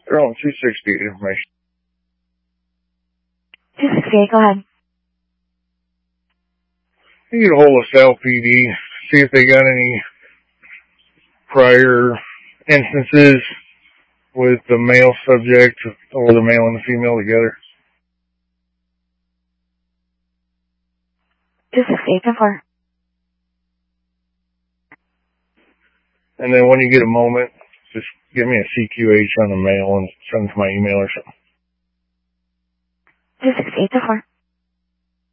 They're on 268 information. 268, go ahead. You get a hold of South PD, see if they got any prior instances with the male subject or the male and the female together. 268, 10-4. And then when you get a moment, just give me a CQH on the mail and send it to my email or something. 268, 10-4.